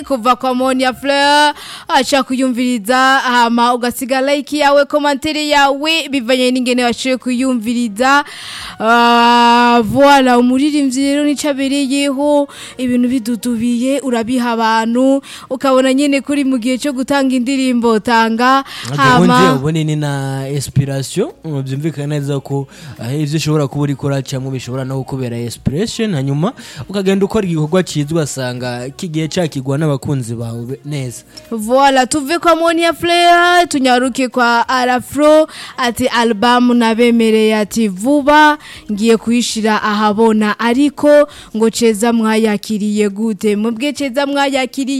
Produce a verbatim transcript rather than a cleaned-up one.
kuva kwa Monia Fleur acha kuyumviriza hama ugasiga like yawe commentaire yawe bivanye n'ingene washoye kuyumviriza. Uh, voilà umuririmbyi rero nicabereyeho ibintu bidudubiye urabiha abantu ukabona nyene kuri mu gihe cyo gutanga indirimbo tanga hama ubone ni na inspiration byumvikana neza ko ivyo ushobora kuba uri koraca mu bishobora no kubera inspiration hanyuma ukagenda ukora igikorwa cizwa asanga kigiye cakigwa n'abakunzi bawe neza. Voilà tuve kwa Monia Fleur tunyaruke kwa Arafro ati album nabemereye ati vuba ngiye kuyishira ahabona ariko ngo ceza mwayakiriye gute mubwe ceza mwayakiriye